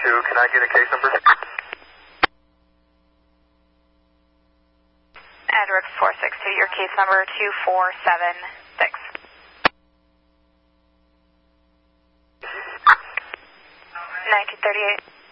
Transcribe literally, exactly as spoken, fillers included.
two, can I get a case number? Edwards four six two, your case number two four seven six. nineteen thirty-eight.